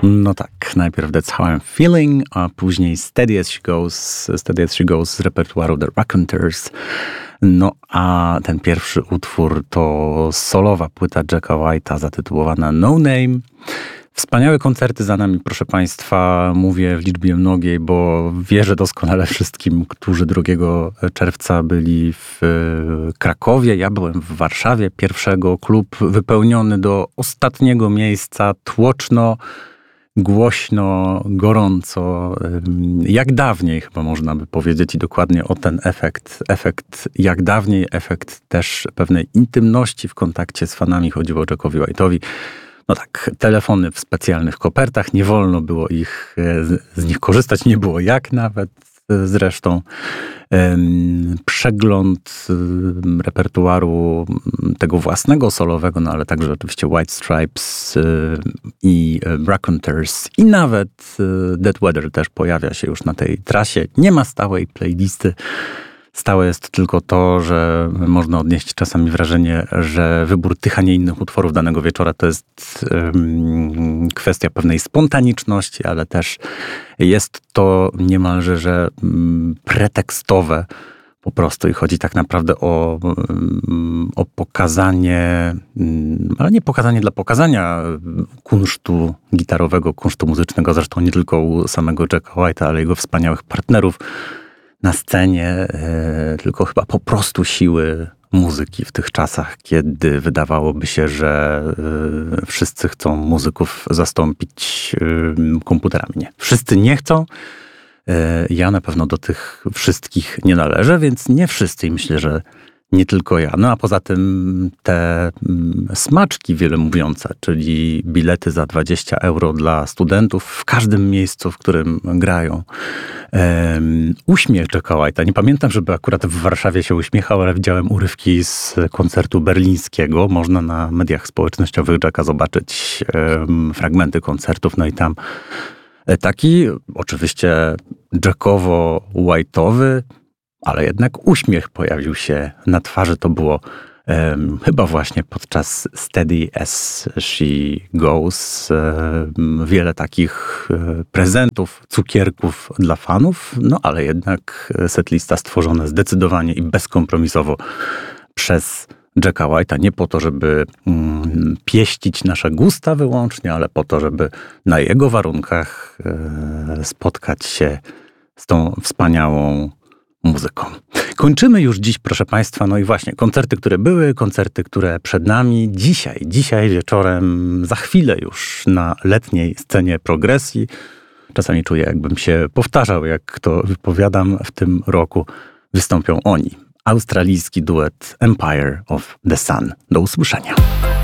No tak, najpierw That's How I'm Feeling, a później Steady As She Goes z repertuaru The Raconteurs. No a ten pierwszy utwór to solowa płyta Jacka White'a zatytułowana No Name. Wspaniałe koncerty za nami, proszę Państwa, mówię w liczbie mnogiej, bo wierzę doskonale wszystkim, którzy 2 czerwca byli w Krakowie. Ja byłem w Warszawie, pierwszego, klub wypełniony do ostatniego miejsca, tłoczno, głośno, gorąco, jak dawniej chyba można by powiedzieć i dokładnie o ten efekt jak dawniej, efekt też pewnej intymności w kontakcie z fanami, chodziło o Jackowi White'owi. No tak, telefony w specjalnych kopertach, nie wolno było z nich korzystać, nie było jak nawet zresztą. Przegląd repertuaru tego własnego solowego, no ale także oczywiście White Stripes i Raconteurs i nawet Dead Weather też pojawia się już na tej trasie. Nie ma stałej playlisty. Stałe jest tylko to, że można odnieść czasami wrażenie, że wybór tych, a nie innych utworów danego wieczora to jest kwestia pewnej spontaniczności, ale też jest to niemalże, że pretekstowe po prostu i chodzi tak naprawdę o pokazanie, ale nie pokazanie dla pokazania kunsztu gitarowego, kunsztu muzycznego, zresztą nie tylko u samego Jacka White'a, ale jego wspaniałych partnerów na scenie, tylko chyba po prostu siły muzyki w tych czasach, kiedy wydawałoby się, że wszyscy chcą muzyków zastąpić komputerami. Nie. Wszyscy nie chcą. Ja na pewno do tych wszystkich nie należę, więc nie wszyscy i myślę, że nie tylko ja. No a poza tym te smaczki wiele mówiące, czyli bilety za 20 euro dla studentów w każdym miejscu, w którym grają. Uśmiech Jacka White'a. Nie pamiętam, żeby akurat w Warszawie się uśmiechał, ale widziałem urywki z koncertu berlińskiego. Można na mediach społecznościowych Jacka zobaczyć fragmenty koncertów. No i tam taki oczywiście Jackowo-White'owy, ale jednak uśmiech pojawił się na twarzy. To było chyba właśnie podczas Steady As She Goes. Wiele takich prezentów, cukierków dla fanów, no ale jednak setlista stworzona zdecydowanie i bezkompromisowo przez Jacka White'a. Nie po to, żeby pieścić nasze gusta wyłącznie, ale po to, żeby na jego warunkach spotkać się z tą wspaniałą muzyką. Kończymy już dziś, proszę Państwa, no i właśnie koncerty, które były, koncerty, które przed nami. Dzisiaj wieczorem, za chwilę już na letniej scenie progresji. Czasami czuję, jakbym się powtarzał, jak to wypowiadam w tym roku. Wystąpią oni. Australijski duet Empire of the Sun. Do usłyszenia.